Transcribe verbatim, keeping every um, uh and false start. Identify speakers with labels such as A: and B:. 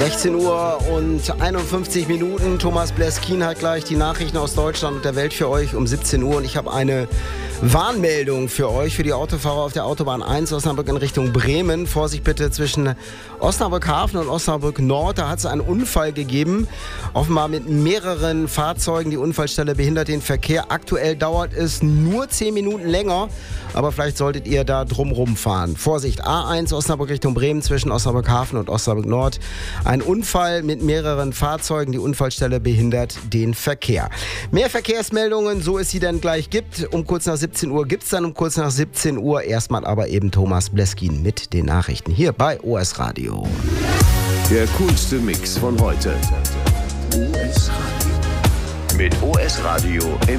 A: sechzehn Uhr und einundfünfzig Minuten. Thomas Bleskin hat gleich die Nachrichten aus Deutschland und der Welt für euch um siebzehn Uhr. Und ich habe eine Warnmeldung für euch, für die Autofahrer auf der Autobahn eins Osnabrück in Richtung Bremen. Vorsicht bitte zwischen Osnabrück Hafen und Osnabrück Nord. Da hat es einen Unfall gegeben, offenbar mit mehreren Fahrzeugen. Die Unfallstelle behindert den Verkehr. Aktuell dauert es nur zehn Minuten länger, aber vielleicht solltet ihr da drumrum fahren. Vorsicht, A eins Osnabrück Richtung Bremen zwischen Osnabrück Hafen und Osnabrück Nord. Ein Unfall mit mehreren Fahrzeugen. Die Unfallstelle behindert den Verkehr. Mehr Verkehrsmeldungen, so es sie dann gleich gibt. Um kurz nach siebzehn Uhr gibt es dann um kurz nach siebzehn Uhr. Erstmal aber eben Thomas Bleskin mit den Nachrichten hier bei O S Radio.
B: Der coolste Mix von heute. O S Radio. Mit O S Radio im